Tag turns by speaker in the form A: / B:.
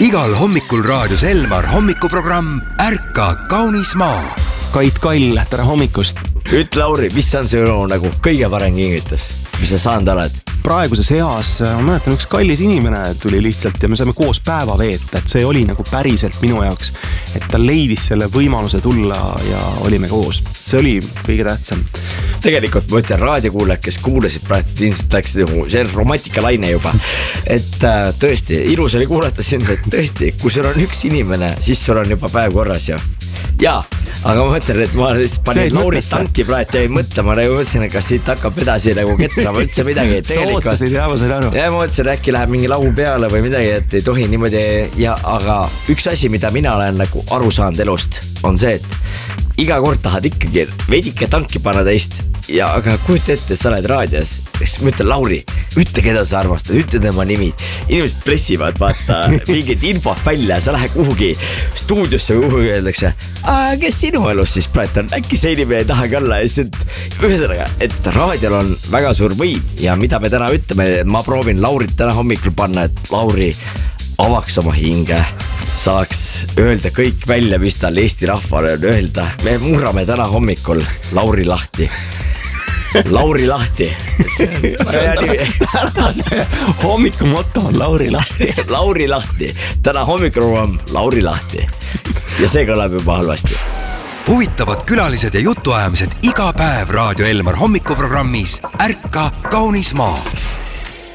A: Igal hommikul raadios Elmar hommikuprogramm Ärka kaunis maa.
B: Kait Kall, tere hommikust.
C: Ütle Lauri, mis on see nagu kõige parem kingitus, mis sa saanud oled?
B: Praeguses eas, ma mäletan, üks kallis inimene tuli lihtsalt ja me saime koos päeva veeta, et see oli nagu päriselt minu jaoks, et ta leidis selle võimaluse tulla ja olime koos. See oli kõige tähtsam.
C: Tegelikult ma ütlen raadiokuulajad, kes kuulasid praegu ilmselt läks see romantikalaine juba. Et tõesti, ilus oli kuulata sind, et tõesti, kui sul on üks inimene, siis sul on juba päev korras ju. Jaa, aga ma mõtlen, et ma panin Laurit tanki praegu ja ei mõtle, ma nagu mõtlesin, et kas siit hakkab edasi nagu ketrama üldse midagi.
B: Sa ootasid ja ma sain aru.
C: Ja ma mõtlesin, äkki läheb mingi laul peale või midagi, et ei tohi niimoodi. Ja, aga üks asi, mida mina olen nagu aru saanud elust, on see, et iga kord tahad ikkagi veidike tanki panna teist. Ja aga kujuta ette, sa oled raadios. Siis ma ütlen, Lauri, ütle keda sa armastad, ütle tema nimid. Inimesed pressivad, vaata, mingid infot välja, sa lähed kuhugi stuudiosse või kuhugi öeldakse, kes sinu elus siis praegu on, äkki see inimene ei tahagi olla. Ühesõnaga, et raadiol on väga suur võim ja mida me täna ütleme, ma proovin Laurit täna hommikul panna, et Lauri avaks oma hinge, saaks öelda kõik välja, mis tal Eesti rahvale on öelda. Me murrame täna hommikul Lauri lahti. Lauri lahti.
B: See hommiku motto on Lauri lahti.
C: Lauri lahti. Täna hommikul on Lauri lahti. Ja see kõlab juba halvasti.
A: Huvitavad külalised ja jutuajamised iga päev raadio Elmar hommikuprogrammis Ärka kaunis maa.